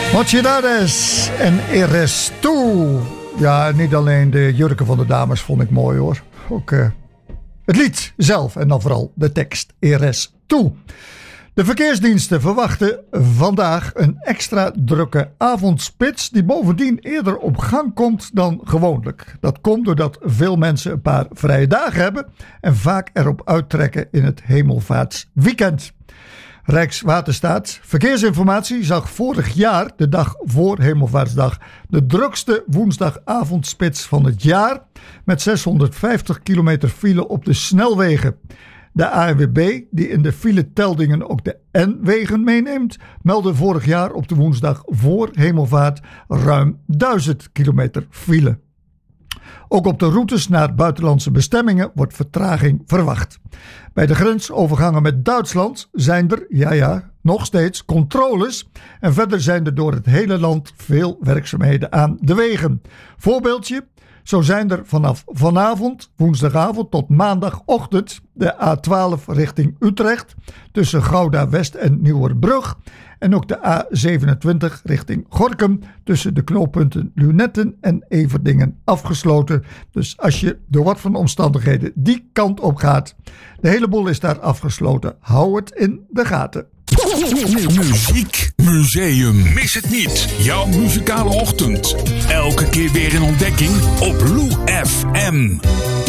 Mochidades en Eres Tú. Ja, niet alleen de jurken van de dames vond ik mooi hoor. Ook het lied zelf en dan vooral de tekst Eres Tú. De verkeersdiensten verwachten vandaag een extra drukke avondspits die bovendien eerder op gang komt dan gewoonlijk. Dat komt doordat veel mensen een paar vrije dagen hebben en vaak erop uittrekken in het hemelvaartsweekend. Rijkswaterstaat Verkeersinformatie zag vorig jaar, de dag voor Hemelvaartsdag, de drukste woensdagavondspits van het jaar met 650 kilometer file op de snelwegen. De ANWB, die in de fileteldingen ook de N-wegen meeneemt, meldde vorig jaar op de woensdag voor Hemelvaart ruim 1000 kilometer file. Ook op de routes naar buitenlandse bestemmingen wordt vertraging verwacht. Bij de grensovergangen met Duitsland zijn er, nog steeds controles. En verder zijn er door het hele land veel werkzaamheden aan de wegen. Voorbeeldje, zo zijn er vanaf vanavond, woensdagavond tot maandagochtend de A12 richting Utrecht tussen Gouda West en Nieuwerbrug. En ook de A27 richting Gorinchem tussen de knooppunten Lunetten en Everdingen afgesloten. Dus als je door wat van omstandigheden die kant op gaat, de hele boel is daar afgesloten. Hou het in de gaten. Muziek Museum. Mis het niet. Jouw muzikale ochtend. Elke keer weer een ontdekking op Lou FM.